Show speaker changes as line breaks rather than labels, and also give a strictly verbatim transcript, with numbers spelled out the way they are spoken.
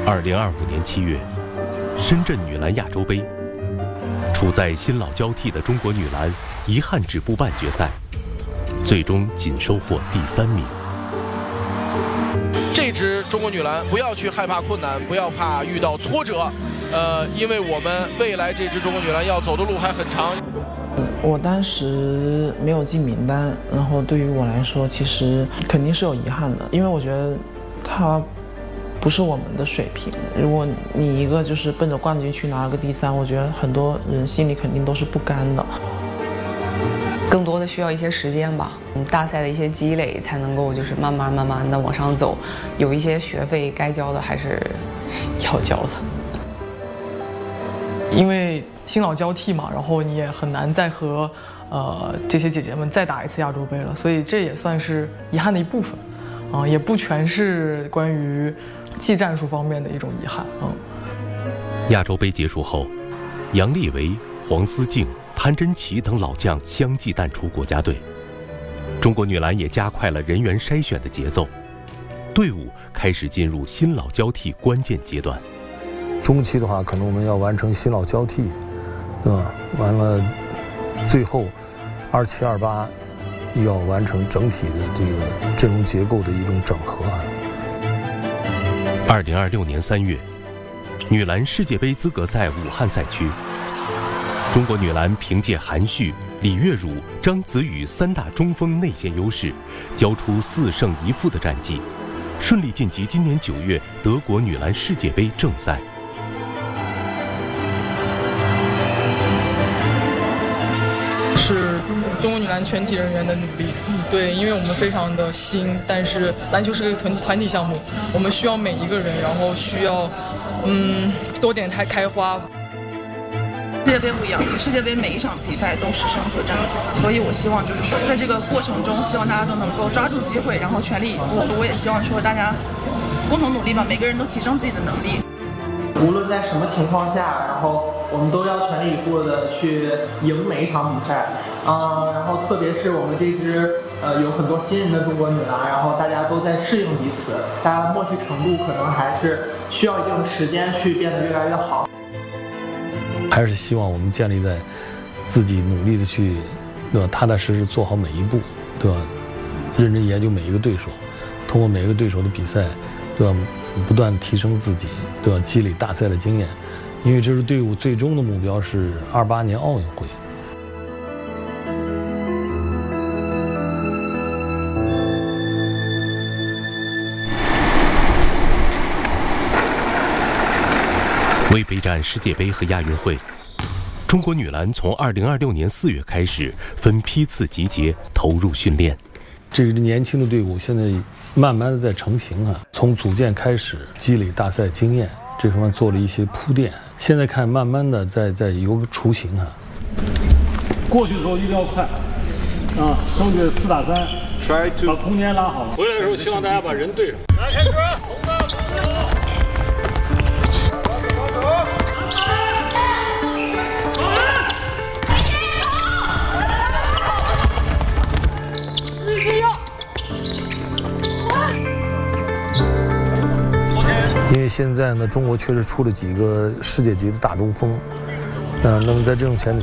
二零二五年七月，深圳女篮亚洲杯，处在新老交替的中国女篮遗憾止步半决赛，最终仅收获第三名。
这支中国女篮不要去害怕困难，不要怕遇到挫折，呃，因为我们未来这支中国女篮要走的路还很长。
我当时没有进名单，然后对于我来说，其实肯定是有遗憾的，因为我觉得他不是我们的水平。如果你一个就是奔着冠军去拿了个第三，我觉得很多人心里肯定都是不甘的。
更多的需要一些时间吧，嗯，大赛的一些积累才能够就是慢慢慢慢的往上走，有一些学费该交的还是要交的。
因为新老交替嘛，然后你也很难再和呃这些姐姐们再打一次亚洲杯了，所以这也算是遗憾的一部分，啊、呃，也不全是关于技战术方面的一种遗憾，嗯。
亚洲杯结束后，杨丽维、黄思静、潘珍琪等老将相继淡出国家队，中国女篮也加快了人员筛选的节奏，队伍开始进入新老交替关键阶段。
中期的话，可能我们要完成新老交替，对吧？完了，最后二七二八要完成整体的这个阵容结构的一种整合。
二零二六年三月，女篮世界杯资格赛武汉赛区，中国女篮凭借韩旭、李月汝、张子宇三大中锋内线优势，交出四胜一负的战绩，顺利晋级今年九月德国女篮世界杯正赛。
是中国女篮全体人员的努力，对，因为我们非常的新，但是篮球是个团体团体项目，我们需要每一个人，然后需要，嗯，多点开开花。
世界杯不一样，世界杯每一场比赛都是生死战，所以我希望就是说，在这个过程中，希望大家都能够抓住机会，然后全力以赴。我也希望说大家共同努力吧，每个人都提升自己的能力。
无论在什么情况下，然后我们都要全力以赴的去赢每一场比赛，啊、呃，然后特别是我们这支呃有很多新人的中国女篮，然后大家都在适应彼此，大家的默契程度可能还是需要一定的时间去变得越来越好。
还是希望我们建立在自己努力的去，对吧？踏踏实实做好每一步，对吧？认真研究每一个对手，通过每一个对手的比赛，对吧？不断提升自己，对吧？积累大赛的经验，因为这支队伍最终的目标是二八年奥运会。
为备战世界杯和亚运会，中国女篮从二零二六年四月开始分批次集结，投入训练。
这个年轻的队伍现在慢慢的在成型啊，从组建开始积累大赛经验，这方面做了一些铺垫。现在看，慢慢的在在有个雏形啊。
过去的时候一定要快，啊，争取四打三，把空间拉好。回来的时候希望大家把人对上。来，开始，红的，红的。
因为现在呢，中国确实出了几个世界级的大中锋，呃，那么在这种前提。